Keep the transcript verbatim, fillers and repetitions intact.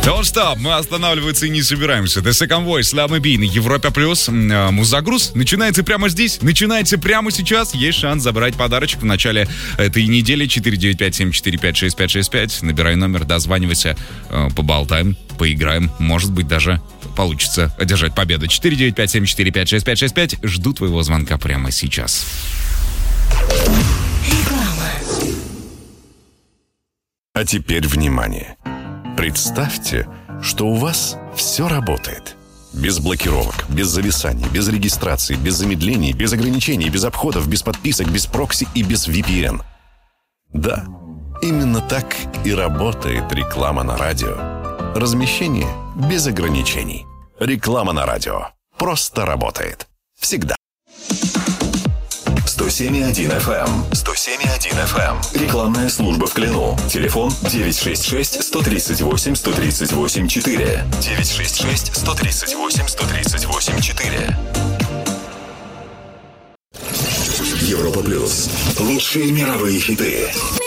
Ну что, мы останавливаться и не собираемся. The Second Voice, Love Me Be на Европе Плюс. Музагруз начинается прямо здесь, начинается прямо сейчас. Есть шанс забрать подарочек в начале этой недели. четыре девять пять семь четыре пять шесть пять шесть пять. Набирай номер, дозванивайся, поболтаем, поиграем. Может быть, даже получится одержать победу. четыре девять пять семь четыре пять шесть пять шесть пять. Жду твоего звонка прямо сейчас. А теперь внимание. Представьте, что у вас все работает. Без блокировок, без зависаний, без регистрации, без замедлений, без ограничений, без обходов, без подписок, без прокси и без ви пи эн. Да, именно так и работает реклама на радио. Размещение без ограничений. Реклама на радио. Просто работает. Всегда. сто семь и один эф эм. сто семь и один эф эм. Рекламная служба в Клину. Телефон девять шесть шесть сто тридцать восемь сто тридцать восемь четыре. девять шесть шесть сто тридцать восемь сто тридцать восемь четыре. Европа Плюс. Лучшие мировые хиты.